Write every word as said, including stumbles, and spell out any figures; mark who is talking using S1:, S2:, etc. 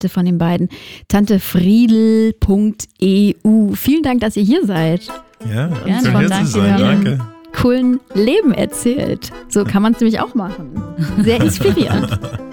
S1: Rezepte von den beiden. tante friedl punkt e u. Vielen Dank, dass ihr hier seid.
S2: Ja,
S1: Gerne,
S2: schön hier zu sein. Danke.
S1: Coolen Leben erzählt. So kann man es nämlich auch machen. Sehr inspirierend.